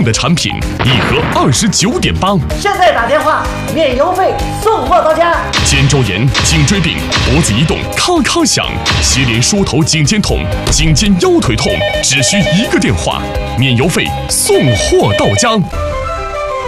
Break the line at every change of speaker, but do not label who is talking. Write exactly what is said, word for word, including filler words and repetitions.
的产品，一盒二十九点八。
现在打电话，免邮费，送货到家。
肩周炎、颈椎病、脖子移动咔咔响，接连梳头、颈肩痛、颈肩腰腿痛，只需一个电话，免邮费，送货到家。